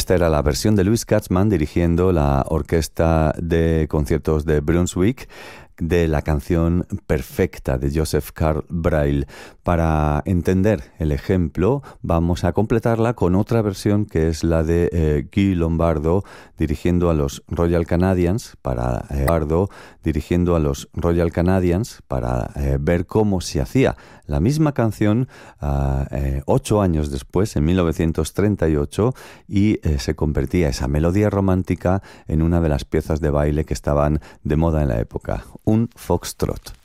Esta era la versión de Louis Katzmann dirigiendo la Orquesta de Conciertos de Brunswick de la canción Perfecta de Joseph Karl Breuil. Para entender el ejemplo, vamos a completarla con otra versión que es la de Guy Lombardo dirigiendo a los Royal Canadians para ver cómo se hacía la misma canción 8 años después, en 1938, y se convertía esa melodía romántica en una de las piezas de baile que estaban de moda en la época, un foxtrot.